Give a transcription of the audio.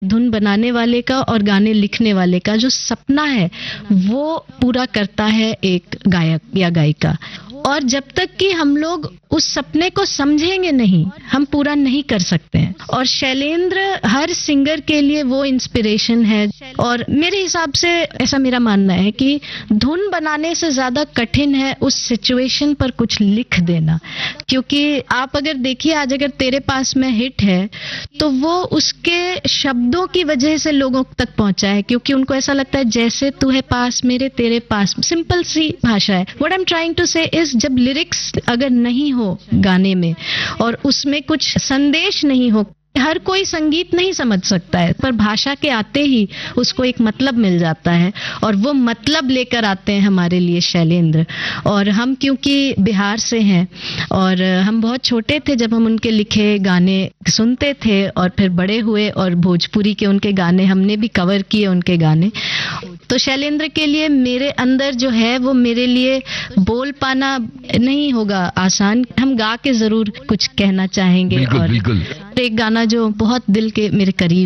धुन बनाने वाले का और गाने लिखने वाले का जो सपना है वो पूरा करता है एक गायक या गायिका। और जब तक कि हम लोग उस सपने को समझेंगे नहीं, हम पूरा नहीं कर सकते हैं। और शैलेंद्र हर सिंगर के लिए वो इंस्पिरेशन है। और मेरे हिसाब से ऐसा मेरा मानना है कि धुन बनाने से ज्यादा कठिन है उस सिचुएशन पर कुछ लिख देना। क्योंकि आप अगर देखिए, आज अगर तेरे पास में हिट है तो वो उसके शब्दों की वजह से लोगों तक पहुंचा है, क्योंकि उनको ऐसा लगता है जैसे तू है पास मेरे तेरे पास। सिंपल सी भाषा है। What I am trying to से इज, जब लिरिक्स अगर नहीं हो गाने में और उसमें कुछ संदेश नहीं हो, हर कोई संगीत नहीं समझ सकता है, पर भाषा के आते ही उसको एक मतलब मिल जाता है। और वो मतलब लेकर आते हैं हमारे लिए शैलेंद्र। और हम क्योंकि बिहार से हैं और हम बहुत छोटे थे जब हम उनके लिखे गाने सुनते थे और फिर बड़े हुए और भोजपुरी के उनके गाने हमने भी कवर किए उनके गाने। तो शैलेंद्र के लिए मेरे अंदर जो है वो मेरे लिए बोल पाना नहीं होगा आसान, हम गा के जरूर कुछ कहना चाहेंगे। बिल्कुल, और बिल्कुल। एक गाना जो बहुत दिल के मेरे करीब